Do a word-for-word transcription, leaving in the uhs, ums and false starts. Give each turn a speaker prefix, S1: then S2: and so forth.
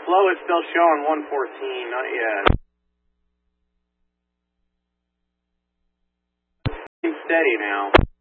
S1: Flow is still showing one fourteen, not yet. Steady now.